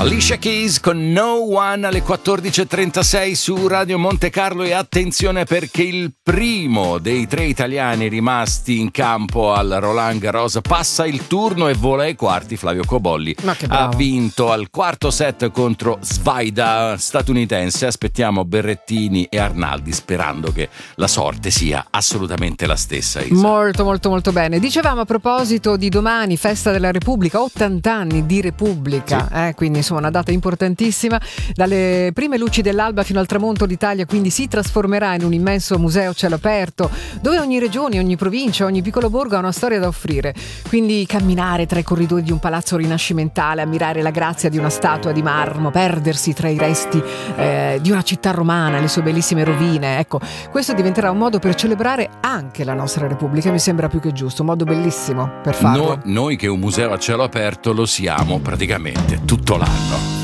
Alicia Keys con No One alle 14.36 su Radio Monte Carlo, e attenzione perché il primo dei 3 italiani rimasti in campo al Roland Garros passa il turno e vola ai quarti. Flavio Cobolli ha vinto al quarto set contro Svajda, statunitense. Aspettiamo Berrettini e Arnaldi sperando che la sorte sia assolutamente la stessa, Isa. Molto molto molto bene. Dicevamo a proposito di domani, festa della Repubblica, 80 anni di Repubblica, sì. Quindi insomma una data importantissima. Dalle prime luci dell'alba fino al tramonto l'Italia quindi si trasformerà in un immenso museo a cielo aperto, dove ogni regione, ogni provincia, ogni piccolo borgo ha una storia da offrire. Quindi camminare tra i corridoi di un palazzo rinascimentale, ammirare la grazia di una statua di marmo, perdersi tra i resti di una città romana, le sue bellissime rovine. Ecco, questo diventerà un modo per celebrare anche la nostra Repubblica, mi sembra più che giusto, un modo bellissimo per farlo. Noi che un museo a cielo aperto lo siamo praticamente tutto l'anno.